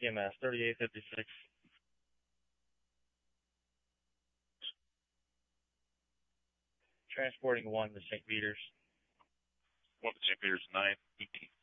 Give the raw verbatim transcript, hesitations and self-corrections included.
T M S thirty-eight fifty-six. Transporting one to Saint Peter's. One to Saint Peter's, nine eighteen.